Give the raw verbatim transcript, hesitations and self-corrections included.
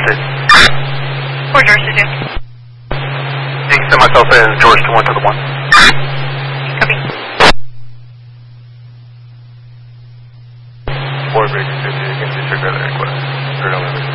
interested. Fort George to two. You can send myself in George to one to the one. Copy. Fort Bridge fifty, you can disregard that request. Or no,